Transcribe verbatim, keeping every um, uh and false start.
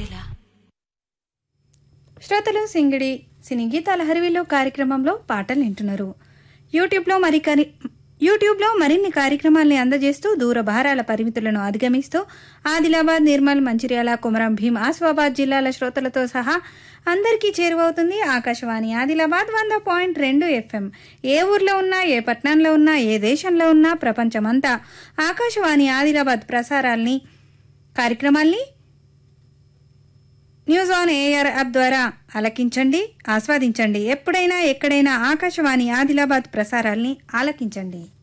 వెన్నెల. శ్రోతలు సింగిడి సినీ గీతాల హరివిలో కార్యక్రమంలో పాటలు వింటున్నారు. యూట్యూబ్లో మరి కరి యూట్యూబ్లో మరిన్ని కార్యక్రమాల్ని అందజేస్తూ దూర భారాల పరిమితులను అధిగమిస్తూ ఆదిలాబాద్, నిర్మల్, మంచిర్యాల, కొమరం భీం, ఆసిఫాబాద్ జిల్లాల శ్రోతలతో సహా అందరికీ చేరువవుతుంది ఆకాశవాణి ఆదిలాబాద్ వంద పాయింట్ రెండు ఎఫ్ఎం. ఏ ఊర్లో ఉన్నా, ఏ పట్టణంలో ఉన్నా, ఏ దేశంలో ఉన్నా, ప్రపంచమంతా ఆకాశవాణి ఆదిలాబాద్ ప్రసారాల్ని కార్యక్రమాల్ని న్యూస్ ఆన్ ఎయిర్ యాప్ ద్వారా ఆలకించండి, ఆస్వాదించండి. ఎప్పుడైనా ఎక్కడైనా ఆకాశవాణి ఆదిలాబాద్ ప్రసారాల్ని ఆలకించండి.